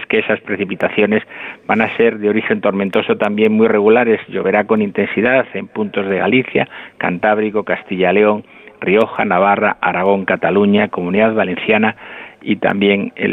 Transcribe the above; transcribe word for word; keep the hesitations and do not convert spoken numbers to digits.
que esas precipitaciones van a ser de origen tormentoso también muy regulares. Lloverá con intensidad en puntos de Galicia, Cantábrico, Castilla-León, Rioja, Navarra, Aragón, Cataluña, Comunidad Valenciana y también el